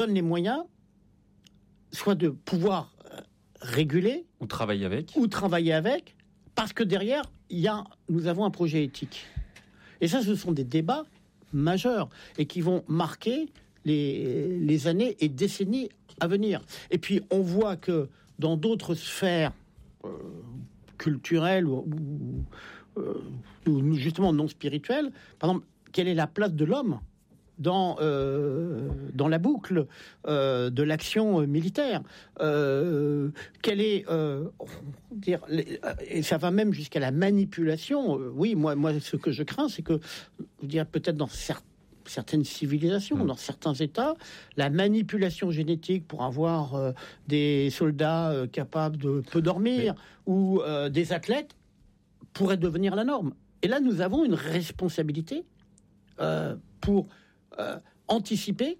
donne les moyens, soit de pouvoir réguler ou travailler avec, parce que derrière, nous avons un projet éthique. Et ça, ce sont des débats majeurs et qui vont marquer les années et décennies à venir. Et puis, on voit que dans d'autres sphères culturelles ou justement non spirituelles, par exemple, quelle est la place de l'homme dans la boucle de l'action militaire, quelle est et ça va même jusqu'à la manipulation. Oui, moi, ce que je crains, c'est que, peut-être dans certaines civilisations, dans certains États, la manipulation génétique pour avoir des soldats capables de peu dormir ou des athlètes pourrait devenir la norme. Et là, nous avons une responsabilité pour anticiper,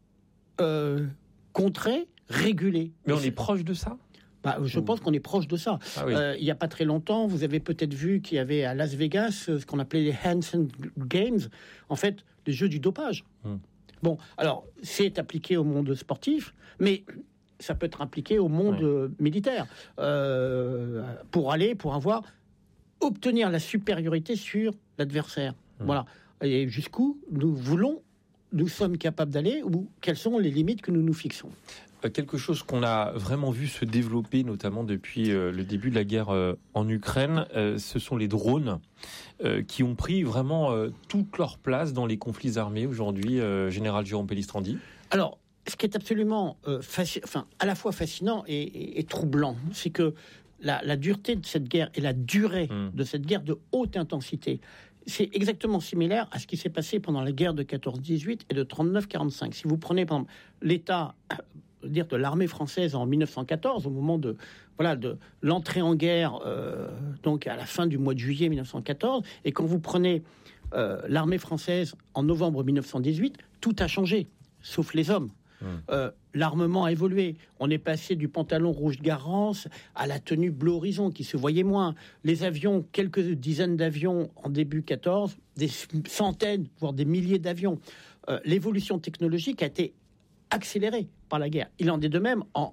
contrer, réguler. Mais on est proche de ça ? Je pense qu'on est proche de ça. Ah oui. Il n'y a pas très longtemps, vous avez peut-être vu qu'il y avait à Las Vegas ce qu'on appelait les Hansen Games, en fait, les jeux du dopage. Bon, alors, c'est appliqué au monde sportif, mais ça peut être appliqué au monde militaire, pour obtenir la supériorité sur l'adversaire. Voilà. Et jusqu'où nous sommes capables d'aller, ou quelles sont les limites que nous nous fixons. Quelque chose qu'on a vraiment vu se développer, notamment depuis le début de la guerre en Ukraine, ce sont les drones qui ont pris vraiment toute leur place dans les conflits armés aujourd'hui, Général Jérôme Pellistrandi. Alors, ce qui est absolument à la fois fascinant et troublant, c'est que la dureté de cette guerre et la durée de cette guerre de haute intensité, c'est exactement similaire à ce qui s'est passé pendant la guerre de 14-18 et de 39-45. Si vous prenez, par exemple, l'état de l'armée française en 1914, au moment de l'entrée en guerre, donc à la fin du mois de juillet 1914, et quand vous prenez l'armée française en novembre 1918, tout a changé, sauf les hommes. L'armement a évolué. On est passé du pantalon rouge Garance à la tenue bleu horizon qui se voyait moins. Les avions, quelques dizaines d'avions en début 14, des centaines, voire des milliers d'avions. L'évolution technologique a été accélérée par la guerre. Il en est de même en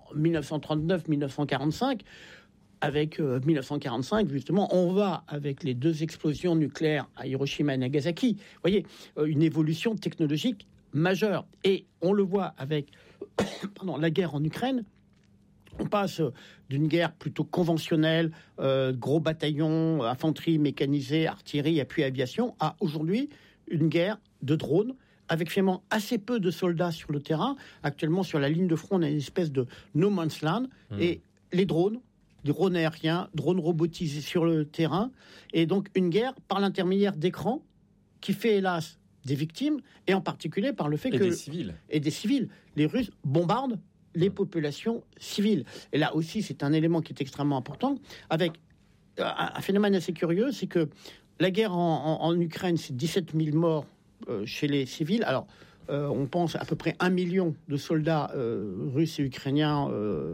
1939-1945. Avec 1945, justement, on va avec les 2 explosions nucléaires à Hiroshima et Nagasaki. Vous voyez, une évolution technologique majeure. Et on le voit avec la guerre en Ukraine. On passe d'une guerre plutôt conventionnelle, gros bataillons, infanterie mécanisée, artillerie, appui aviation, à aujourd'hui une guerre de drones, avec finalement assez peu de soldats sur le terrain. Actuellement, sur la ligne de front, on a une espèce de no man's land. Et les drones aériens, drones robotisés sur le terrain. Et donc une guerre par l'intermédiaire d'écrans qui fait hélas des victimes, et en particulier par le fait que... des civils. Les Russes bombardent les populations civiles. Et là aussi, c'est un élément qui est extrêmement important, avec un phénomène assez curieux, c'est que la guerre en Ukraine, c'est 17 000 morts chez les civils. Alors, on pense à peu près 1 million de soldats russes et ukrainiens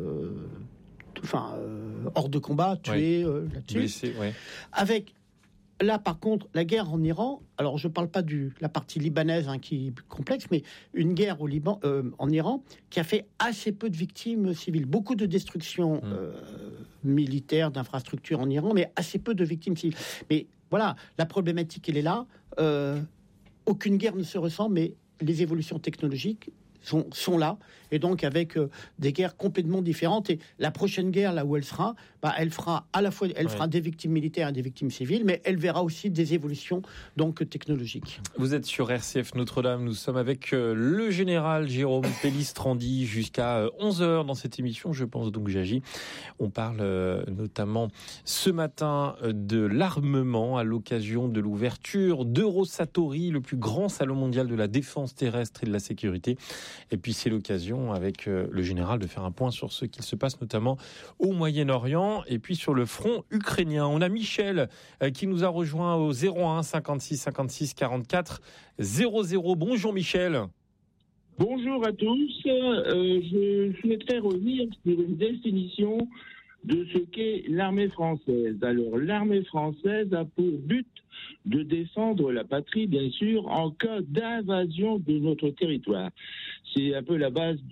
hors de combat, tués là-dessus. Blessés, Avec... Là, par contre, la guerre en Iran, alors je ne parle pas de la partie libanaise qui est complexe, mais une guerre en Iran qui a fait assez peu de victimes civiles. Beaucoup de destruction militaire, d'infrastructures en Iran, mais assez peu de victimes civiles. Mais voilà, la problématique, elle est là. Aucune guerre ne se ressemble, mais les évolutions technologiques sont là, et donc avec des guerres complètement différentes. Et la prochaine guerre, là où elle sera, elle fera à la fois, fera des victimes militaires et des victimes civiles, mais elle verra aussi des évolutions donc technologiques. Vous êtes sur RCF Notre-Dame, nous sommes avec le général Jérôme Pellistrandi jusqu'à 11h dans cette émission, je pense donc j'agis. On parle notamment ce matin de l'armement à l'occasion de l'ouverture d'Eurosatory, le plus grand salon mondial de la défense terrestre et de la sécurité. Et puis c'est l'occasion avec le général de faire un point sur ce qu'il se passe notamment au Moyen-Orient et puis sur le front ukrainien. On a Michel qui nous a rejoint au 01 56 56 44 00. Bonjour Michel. Bonjour à tous. Je souhaiterais revenir sur une définition de ce qu'est l'armée française. Alors, l'armée française a pour but de défendre la patrie, bien sûr, en cas d'invasion de notre territoire. C'est un peu la base